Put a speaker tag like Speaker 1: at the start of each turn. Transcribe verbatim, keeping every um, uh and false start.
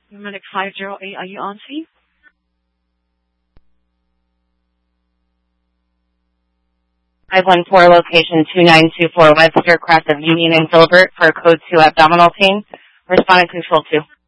Speaker 1: Numeric five zero eight, are you on scene?
Speaker 2: five one four, location two nine two four Webster, cross of Union and Gilbert for code two abdominal pain. Responding control two.